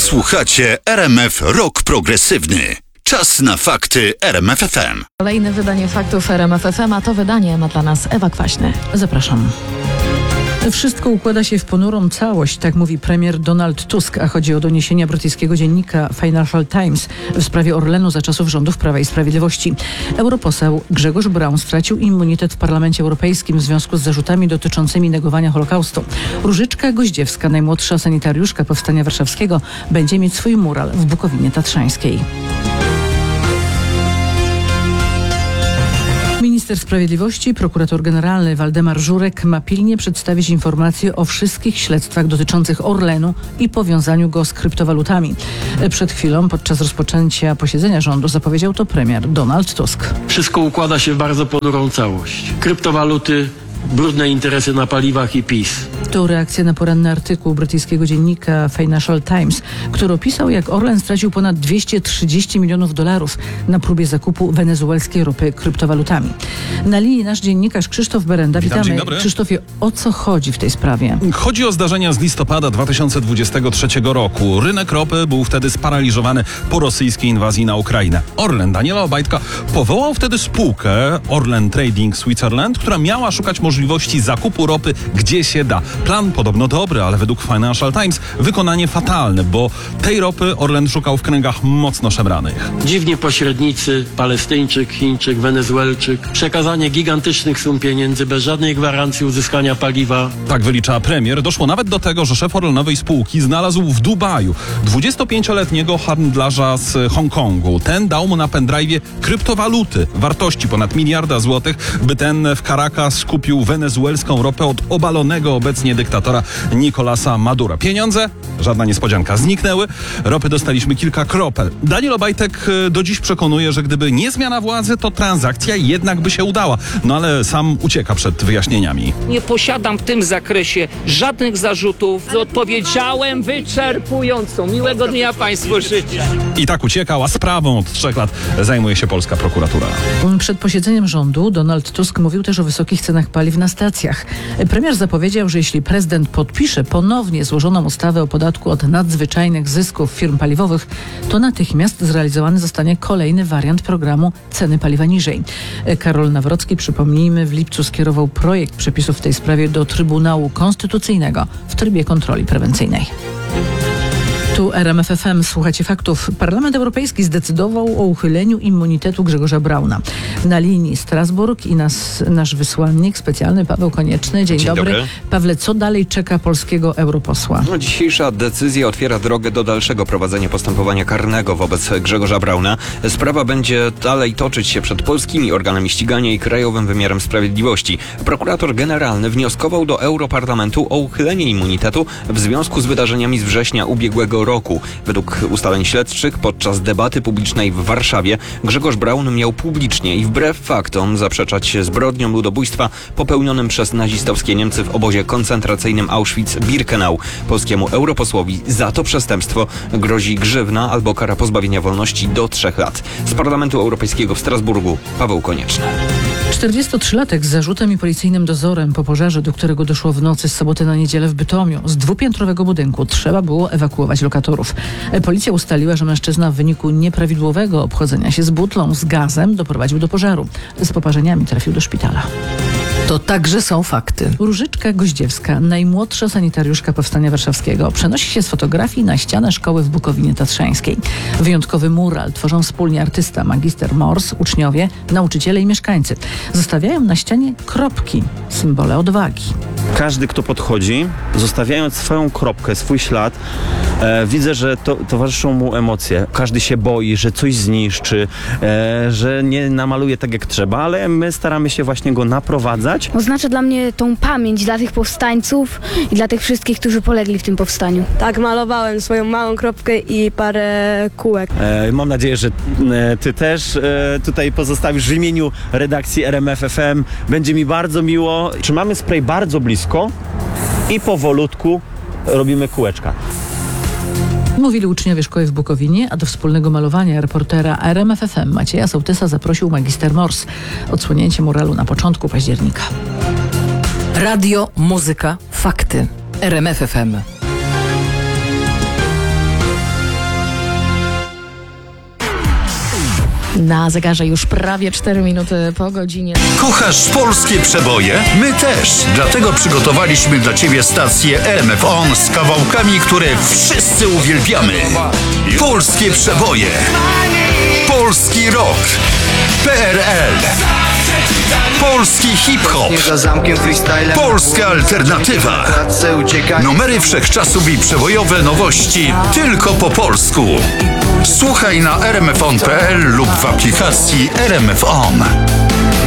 Słuchacie RMF Rock Progresywny. Czas na fakty RMF FM. Kolejne wydanie faktów RMF FM, a to wydanie ma dla nas Ewa Kwaśny. Zapraszam. Wszystko układa się w ponurą całość, tak mówi premier Donald Tusk, a chodzi o doniesienia brytyjskiego dziennika Financial Times w sprawie Orlenu za czasów rządów Prawa i Sprawiedliwości. Europoseł Grzegorz Braun stracił immunitet w Parlamencie Europejskim w związku z zarzutami dotyczącymi negowania Holokaustu. Różyczka Goździewska, najmłodsza sanitariuszka Powstania Warszawskiego, będzie mieć swój mural w Bukowinie Tatrzańskiej. Minister Sprawiedliwości, prokurator generalny Waldemar Żurek ma pilnie przedstawić informacje o wszystkich śledztwach dotyczących Orlenu i powiązaniu go z kryptowalutami. Przed chwilą, podczas rozpoczęcia posiedzenia rządu, zapowiedział to premier Donald Tusk. Wszystko układa się w bardzo ponurą całość. Kryptowaluty, brudne interesy na paliwach i PiS. To reakcja na poranny artykuł brytyjskiego dziennika Financial Times, który opisał, jak Orlen stracił ponad $230 milionów na próbie zakupu wenezuelskiej ropy kryptowalutami. Na linii nasz dziennikarz Krzysztof Berenda. Witam, Witamy. dzień dobry. Krzysztofie, o co chodzi w tej sprawie? Chodzi o zdarzenia z listopada 2023 roku. Rynek ropy był wtedy sparaliżowany po rosyjskiej inwazji na Ukrainę. Orlen Daniela Obajtka powołał wtedy spółkę Orlen Trading Switzerland, która miała szukać możliwości zakupu ropy gdzie się da. Plan podobno dobry, ale według Financial Times wykonanie fatalne, bo tej ropy Orlen szukał w kręgach mocno szemranych. Dziwni pośrednicy, Palestyńczyk, Chińczyk, Wenezuelczyk. Przekazanie gigantycznych sum pieniędzy bez żadnej gwarancji uzyskania paliwa. Tak wylicza premier. Doszło nawet do tego, że szef orlenowej spółki znalazł w Dubaju 25-letniego handlarza z Hongkongu. Ten dał mu na pendrive'ie kryptowaluty wartości ponad $1 miliard złotych, by ten w Caracas kupił wenezuelską ropę od obalonego obecnie dyktatora Nicolasa Madura. Pieniądze, żadna niespodzianka, zniknęły. Ropy dostaliśmy kilka kropel. Daniel Obajtek do dziś przekonuje, że gdyby nie zmiana władzy, to transakcja jednak by się udała. No ale sam ucieka przed wyjaśnienieniami. Nie posiadam w tym zakresie żadnych zarzutów. Odpowiedziałem wyczerpująco. Miłego dnia Państwu życzę. I tak uciekał, a sprawą od 3 lat zajmuje się polska prokuratura. Przed posiedzeniem rządu Donald Tusk mówił też o wysokich cenach paliw na stacjach. Premier zapowiedział, że jeśli prezydent podpisze ponownie złożoną ustawę o podatku od nadzwyczajnych zysków firm paliwowych, to natychmiast zrealizowany zostanie kolejny wariant programu Ceny paliwa niżej. Karol Nawrocki, przypomnijmy, w lipcu skierował projekt przepisów w tej sprawie do Trybunału Konstytucyjnego w trybie kontroli prewencyjnej. Tu RMF FM, słuchacie faktów. Parlament Europejski zdecydował o uchyleniu immunitetu Grzegorza Brauna. Na linii Strasburg i nasz wysłannik specjalny Paweł Konieczny. Dzień dobry. Pawle, co dalej czeka polskiego europosła? Dzisiejsza decyzja otwiera drogę do dalszego prowadzenia postępowania karnego wobec Grzegorza Brauna. Sprawa będzie dalej toczyć się przed polskimi organami ścigania i Krajowym Wymiarem Sprawiedliwości. Prokurator generalny wnioskował do Europarlamentu o uchylenie immunitetu w związku z wydarzeniami z września ubiegłego roku. Według ustaleń śledczych podczas debaty publicznej w Warszawie Grzegorz Braun miał publicznie i wbrew faktom zaprzeczać zbrodniom ludobójstwa popełnionym przez nazistowskie Niemcy w obozie koncentracyjnym Auschwitz-Birkenau. Polskiemu europosłowi za to przestępstwo grozi grzywna albo kara pozbawienia wolności do 3 lat. Z Parlamentu Europejskiego w Strasburgu Paweł Konieczny. 43-latek z zarzutem i policyjnym dozorem po pożarze, do którego doszło w nocy z soboty na niedzielę w Bytomiu. Z dwupiętrowego budynku trzeba było ewakuować lokatorów. Policja ustaliła, że mężczyzna w wyniku nieprawidłowego obchodzenia się z butlą z gazem doprowadził do pożaru. Z poparzeniami trafił do szpitala. To także są fakty. Różyczka Goździewska, najmłodsza sanitariuszka Powstania Warszawskiego, przenosi się z fotografii na ścianę szkoły w Bukowinie Tatrzańskiej. Wyjątkowy mural tworzą wspólnie artysta, magister Mors, uczniowie, nauczyciele i mieszkańcy. Zostawiają na ścianie kropki, symbole odwagi. Każdy, kto podchodzi, zostawiając swoją kropkę, swój ślad, widzę, że towarzyszą mu emocje. Każdy się boi, że coś zniszczy, że nie namaluje tak jak trzeba, ale my staramy się właśnie go naprowadzać. Oznacza dla mnie tą pamięć dla tych powstańców i dla tych wszystkich, którzy polegli w tym powstaniu. Tak, malowałem swoją małą kropkę i parę kółek. Mam nadzieję, że ty też tutaj pozostawisz w imieniu redakcji RMF FM. Będzie mi bardzo miło. Trzymamy spray bardzo blisko i powolutku robimy kółeczka. Mówili uczniowie szkoły w Bukowinie, a do wspólnego malowania reportera RMF FM Macieja Sołtysa zaprosił magister Mors. Odsłonięcie muralu na początku października. Radio, muzyka, fakty. RMF FM. Na zegarze już prawie 4 minuty po godzinie. Kochasz polskie przeboje? My też. Dlatego przygotowaliśmy dla Ciebie stację RMF On z kawałkami, które wszyscy uwielbiamy. Polskie przeboje. Polski rock. PRL. Polski hip-hop. Polska alternatywa. Numery wszechczasów i przebojowe nowości tylko po polsku. Słuchaj na rmfon.pl lub w aplikacji RMF On.